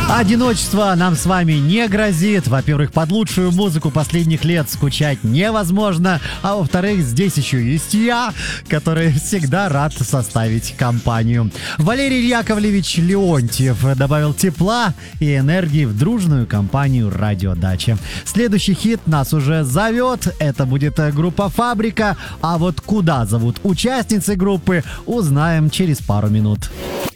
Одиночество нам с вами не грозит. Во-первых, под лучшую музыку последних лет скучать невозможно. А во-вторых, здесь еще есть я, который всегда рад составить компанию. Валерий Яковлевич Леонтьев добавил тепла и энергии в дружную компанию «Радиодача». Следующий хит нас уже зовет. Это будет группа «Фабрика». А вот куда зовут участницы группы, узнаем через пару минут.